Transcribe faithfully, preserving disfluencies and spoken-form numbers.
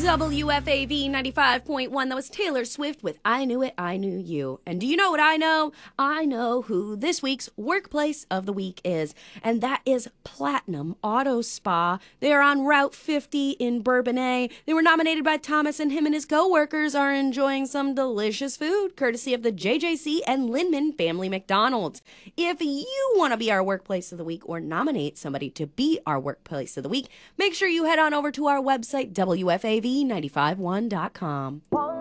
W F A V ninety-five point one. That was Taylor Swift with I Knew It, I Knew You. And do you know what I know? I know who this week's Workplace of the Week is. And that is Platinum Auto Spa. They are on Route fifty in Bourbonnais. They were nominated by Thomas, and him and his co-workers are enjoying some delicious food, courtesy of the J J C and Lindman Family McDonald's. If you want to be our Workplace of the Week or nominate somebody to be our Workplace of the Week, make sure you head on over to our website, W F A V nine five one dot com.